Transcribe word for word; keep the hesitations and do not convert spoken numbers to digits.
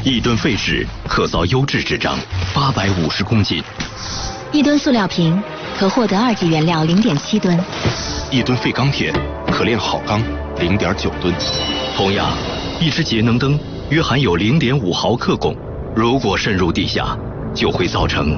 一吨废纸可造优质纸张八百五十公斤， 一吨塑料瓶可获得二级原料零点七吨， 一吨废钢铁可炼好钢零点九吨。同样，一只节能灯约含有零点五毫克汞，如果渗入地下，就会造成